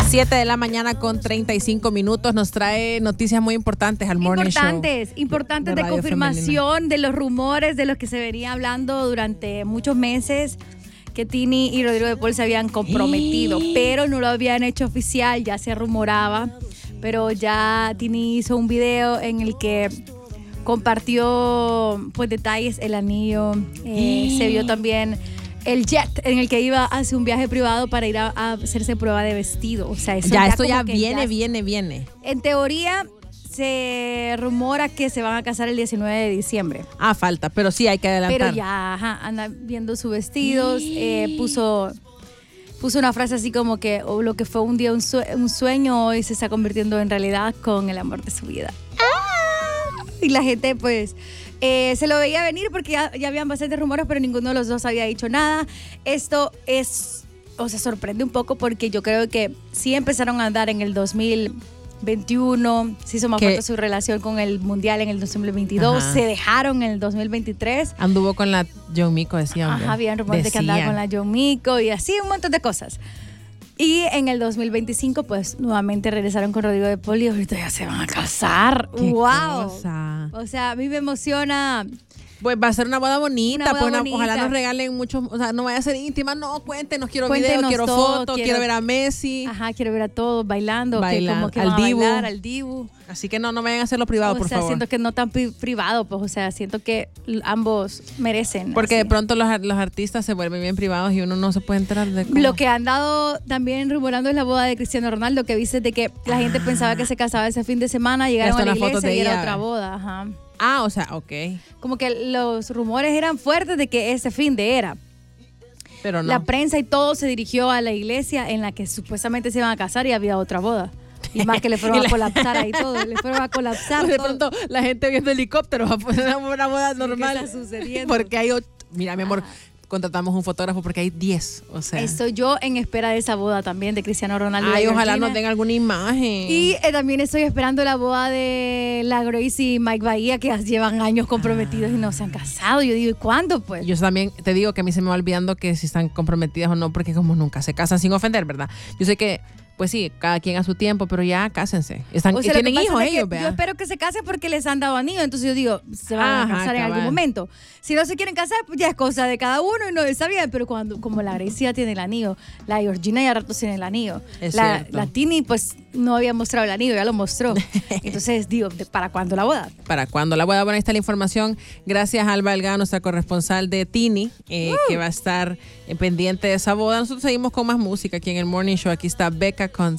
7 de la mañana con 35 minutos nos trae noticias muy importantes al Morning Show. Importantes de confirmación femenina. De los rumores de los que se venía hablando durante muchos meses, que Tini y Rodrigo de Paul se habían comprometido, pero no lo habían hecho oficial, ya se rumoraba, pero ya Tini hizo un video en el que compartió pues detalles, el anillo, se vio también el jet en el que iba a hacer un viaje privado para ir a hacerse prueba de vestido. O sea, eso esto ya viene. En teoría, se rumora que se van a casar el 19 de diciembre. Falta, pero sí hay que adelantar. Pero ya, anda viendo sus vestidos, puso una frase así como que lo que fue un día un sueño, hoy se está convirtiendo en realidad con el amor de su vida. Y la gente pues se lo veía venir porque ya habían bastantes rumores, pero ninguno de los dos había dicho nada. Esto sorprende un poco porque yo creo que sí empezaron a andar en el 2021, se hizo más fuerte su relación con el Mundial en el 2022, se dejaron en el 2023. Anduvo con la John Miko, decían. Habían rumores de que andaba con la John Miko y así un montón de cosas. Y en el 2025, pues, nuevamente regresaron con Rodrigo de Paul y ahorita ya se van a casar. ¡Wow! O sea, a mí me emociona. Pues va a ser una boda bonita. Ojalá nos regalen muchos, o sea, no vaya a ser íntima, no, cuéntenos, quiero videos, quiero fotos, quiero ver a Messi. Quiero ver a todos bailando, como que al Dibu. al Dibu. Así que no vayan a hacerlo privado, por favor. Siento que no tan privado, pues, o sea, siento que ambos merecen. Porque así. De pronto los artistas se vuelven bien privados y uno no se puede enterar de cómo. Lo que han dado también rumorando es la boda de Cristiano Ronaldo, que viste de que la gente pensaba que se casaba ese fin de semana, llegaron a la iglesia y era otra boda. O sea, ok. Como que los rumores eran fuertes de que ese fin de era. Pero no. La prensa y todo se dirigió a la iglesia en la que supuestamente se iban a casar y había otra boda. Y más que le fueron a colapsar ahí todo. Le fueron a colapsar de todo. pronto la gente viendo helicópteros va a poner una boda normal. ¿Qué está sucediendo? Porque hay mira, mi amor, contratamos un fotógrafo porque hay 10. O sea. Estoy yo en espera de esa boda también de Cristiano Ronaldo. Ojalá nos den alguna imagen. Y también estoy esperando la boda de la Grace y Mike Bahía, que llevan años comprometidos y no se han casado. Yo digo, ¿y cuándo pues? Yo también te digo que a mí se me va olvidando que si están comprometidas o no, porque como nunca se casan sin ofender, ¿verdad? Yo sé que pues sí, cada quien a su tiempo, pero ya cásense. Tienen hijos ellos, yo espero que se casen porque les han dado anillo, entonces yo digo, se van a casar en algún momento. Si no se quieren casar, pues ya es cosa de cada uno y no está bien, pero como la Gracie ya tiene el anillo, la Georgina ya rato tiene el anillo, la Tini pues no había mostrado el anillo, ya lo mostró. Entonces digo, ¿para cuándo la boda? ¿Para cuándo la boda? Bueno, ahí está la información. Gracias a Alba Delgado, nuestra corresponsal de Tini, que va a estar pendiente de esa boda. Nosotros seguimos con más música aquí en el Morning Show. Aquí está Becca con